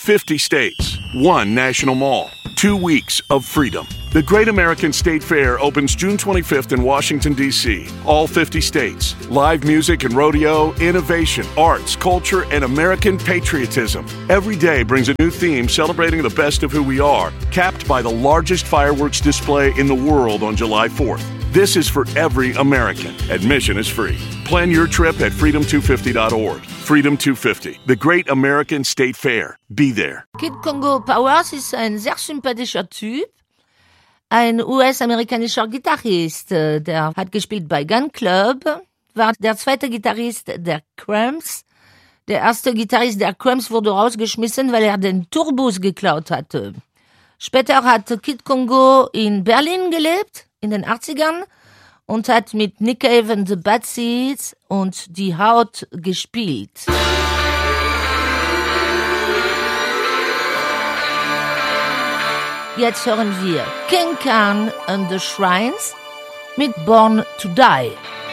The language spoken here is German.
50 states, one national mall, 2 weeks of freedom. The Great American State Fair opens June 25th in Washington, D.C. All 50 states. Live music and rodeo, innovation, arts, culture, and American patriotism. Every day brings a new theme celebrating the best of who we are, capped by the largest fireworks display in the world on July 4th. This is for every American. Admission is free. Plan your trip at freedom250.org. Freedom 250, the Great American State Fair. Be there. Kid Congo Powers ist ein sehr sympathischer Typ. Ein US-amerikanischer Gitarrist, der hat gespielt bei Gun Club, war der zweite Gitarrist der Cramps. Der erste Gitarrist der Cramps wurde rausgeschmissen, weil er den Turbos geklaut hatte. Später hat Kid Congo in Berlin gelebt, in den 80ern, und hat mit Nick Cave and the Bad Seeds und die Haut gespielt. Jetzt hören wir King Khan and the Shrines mit Born to Die.